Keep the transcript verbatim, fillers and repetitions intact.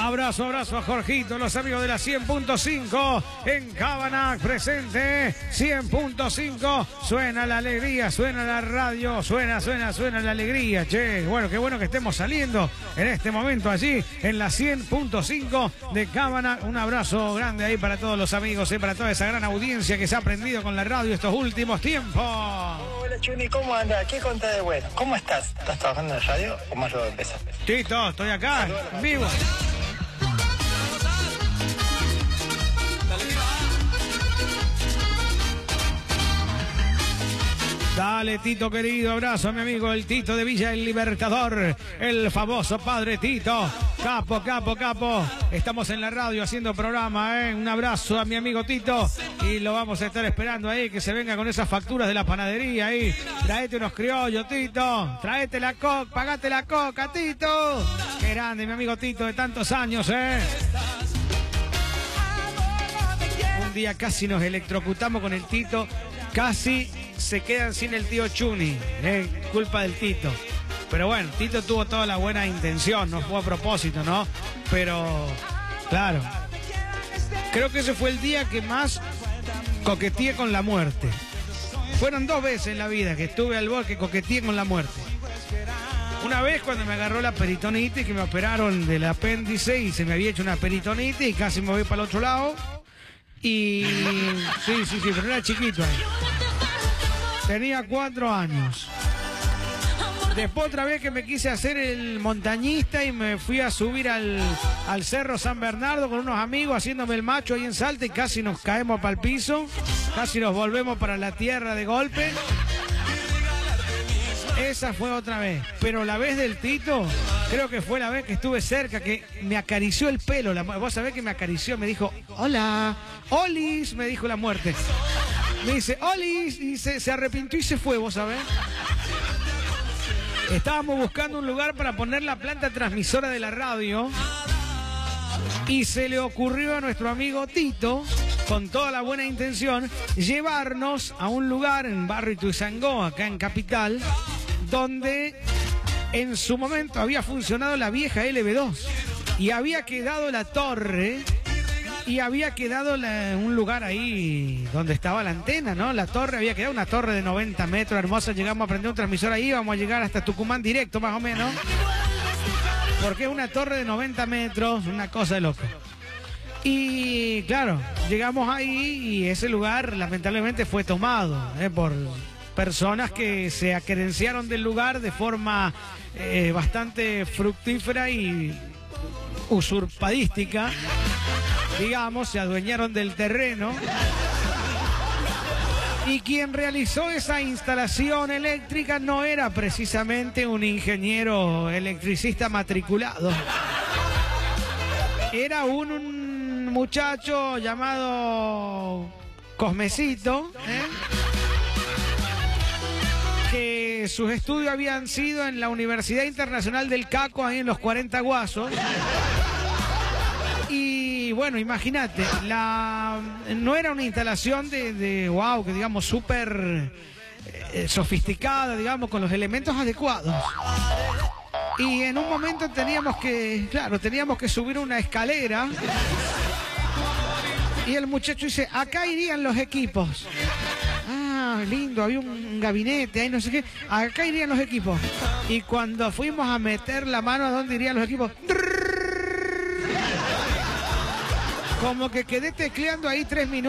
Abrazo, abrazo a Jorgito, los amigos de la cien punto cinco en Cabanac presente. cien punto cinco, suena la alegría, suena la radio, suena, suena, suena la alegría, che. Bueno, qué bueno que estemos saliendo en este momento allí en la cien punto cinco de Cabanac. Un abrazo grande ahí para todos los amigos, eh, para toda esa gran audiencia que se ha aprendido con la radio estos últimos tiempos. Hola Chuni, ¿cómo andas? ¿Qué contás de bueno? ¿Cómo estás? ¿Estás trabajando en la radio o más luego de empezar? Tito, estoy acá, en vivo. Dale, Tito querido, abrazo a mi amigo el Tito de Villa El Libertador, el famoso padre Tito, capo, capo, capo. Estamos en la radio haciendo programa, ¿eh? Un abrazo a mi amigo Tito y lo vamos a estar esperando ahí, que se venga con esas facturas de la panadería ahí. Traete unos criollos, Tito, traete la coca, pagate la coca, Tito. Qué grande, mi amigo Tito de tantos años, ¿eh? Un día casi nos electrocutamos con el Tito, casi se quedan sin el tío Chuni, eh, culpa del Tito. Pero bueno, Tito tuvo toda la buena intención, no fue a propósito, ¿no? Pero, claro, creo que ese fue el día que más coqueteé con la muerte. Fueron dos veces en la vida que estuve al borde que coqueteé con la muerte. Una vez cuando me agarró la peritonitis, que me operaron del apéndice y se me había hecho una peritonitis y casi me voy para el otro lado. Y sí, sí, sí, pero era chiquito ahí. Tenía cuatro años. Después otra vez que me quise hacer el montañista y me fui a subir al, al Cerro San Bernardo con unos amigos haciéndome el macho ahí en Salta y casi nos caemos para el piso. Casi nos volvemos para la tierra de golpe. Esa fue otra vez. Pero la vez del Tito, creo que fue la vez que estuve cerca, que me acarició el pelo. La, vos sabés que me acarició, me dijo, hola, Olis, me dijo la muerte. Me dice, Olis, y se, se arrepintió y se fue, vos sabés. Estábamos buscando un lugar para poner la planta transmisora de la radio y se le ocurrió a nuestro amigo Tito, con toda la buena intención, llevarnos a un lugar en Barrio Ituzaingó, acá en Capital, donde en su momento había funcionado la vieja L B dos y había quedado la torre. Y había quedado la, un lugar ahí donde estaba la antena, ¿no? La torre, había quedado una torre de noventa metros, hermosa. Llegamos a prender un transmisor ahí, vamos a llegar hasta Tucumán directo, más o menos. Porque es una torre de noventa metros, una cosa de loco. Y claro, llegamos ahí y ese lugar lamentablemente fue tomado, ¿eh? Por personas que se acerenciaron del lugar de forma eh, bastante fructífera y usurpadística. Digamos, se adueñaron del terreno. Y quien realizó esa instalación eléctrica no era precisamente un ingeniero electricista matriculado. Era un, un muchacho llamado Cosmecito, ¿eh? Que sus estudios habían sido en la Universidad Internacional del Caco, ahí en los cuarenta Guasos. Y bueno, imagínate, la no era una instalación de, de wow, que digamos súper eh, sofisticada, digamos, con los elementos adecuados. Y en un momento teníamos que, claro, teníamos que subir una escalera. Y el muchacho dice, acá irían los equipos. Ah, lindo, había un gabinete, ahí no sé qué. Acá irían los equipos. Y cuando fuimos a meter la mano a dónde irían los equipos, como que quedé tecleando ahí tres minutos.